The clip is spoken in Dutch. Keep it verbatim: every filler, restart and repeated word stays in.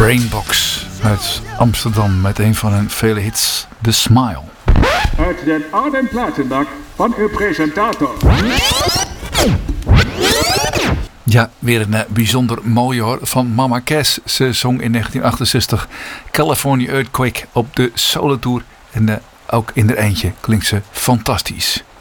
Brainbox uit Amsterdam met een van hun vele hits, The Smile. Uit den oude platenbak van uw presentator. Ja, weer een uh, bijzonder mooie hoor van Mama Cass. Ze zong in negentien achtenzestig California Earthquake op de solo tour. En uh, ook in haar eentje klinkt ze fantastisch.